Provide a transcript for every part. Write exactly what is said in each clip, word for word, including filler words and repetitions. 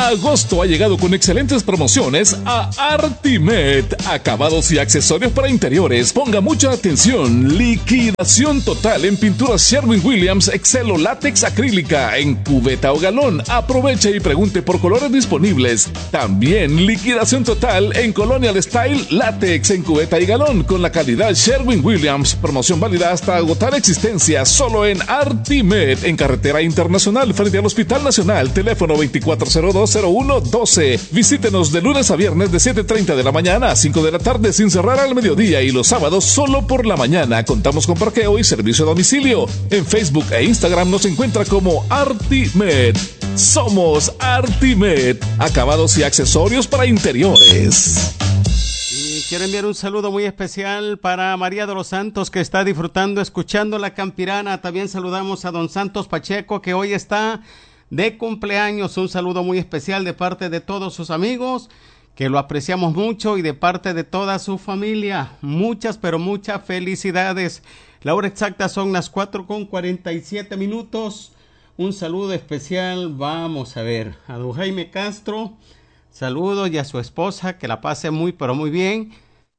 Agosto ha llegado con excelentes promociones a Artimet. Acabados y accesorios para interiores. Ponga mucha atención. Liquidación total en pinturas Sherwin-Williams Excel o látex acrílica en cubeta o galón. Aproveche y pregunte por colores disponibles. También liquidación total en Colonial Style látex en cubeta y galón con la calidad Sherwin-Williams. Promoción válida hasta agotar existencia solo en Artimet en Carretera Internacional frente al Hospital Nacional. Teléfono veinticuatro cero dos cero uno doce. Visítenos de lunes a viernes de siete treinta de la mañana a cinco de la tarde sin cerrar al mediodía y los sábados solo por la mañana. Contamos con parqueo y servicio a domicilio. En Facebook e Instagram nos encuentra como Artimet. Somos Artimet. Acabados y accesorios para interiores. Y quiero enviar un saludo muy especial para María de los Santos, que está disfrutando, escuchando La Campirana. También saludamos a don Santos Pacheco, que hoy está de cumpleaños. Un saludo muy especial de parte de todos sus amigos, que lo apreciamos mucho, y de parte de toda su familia. Muchas, pero muchas felicidades. La hora exacta son las cuatro con cuarenta y siete minutos. Un saludo especial, vamos a ver, a don Jaime Castro. Saludos, y a su esposa, que la pase muy, pero muy bien.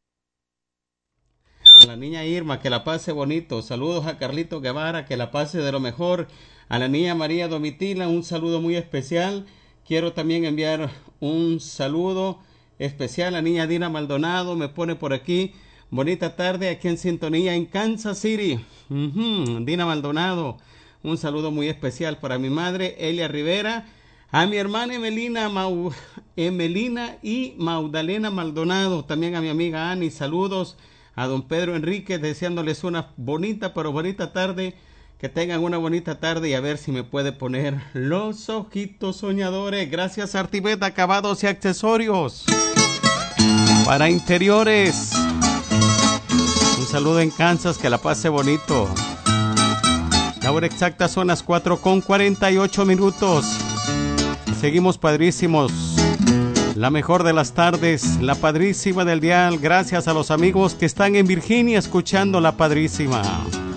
A la niña Irma, que la pase bonito. Saludos a Carlito Guevara, que la pase de lo mejor. A la niña María Domitila, un saludo muy especial. Quiero también enviar un saludo especial a la niña Dina Maldonado. Me pone por aquí, bonita tarde aquí en sintonía en Kansas City. Uh-huh. Dina Maldonado, un saludo muy especial para mi madre Elia Rivera. A mi hermana Emelina, Mau, Emelina y Magdalena Maldonado. También a mi amiga Ani, saludos. A don Pedro Enríquez, deseándoles una bonita, pero bonita tarde. Que tengan una bonita tarde, y a ver si me puede poner Los Ojitos Soñadores. Gracias, Artimet, acabados y accesorios para interiores. Un saludo en Kansas, que la pase bonito. La hora exacta son las cuatro con cuarenta y ocho minutos. Seguimos padrísimos. La mejor de las tardes, la padrísima del dial. Gracias a los amigos que están en Virginia escuchando La Padrísima.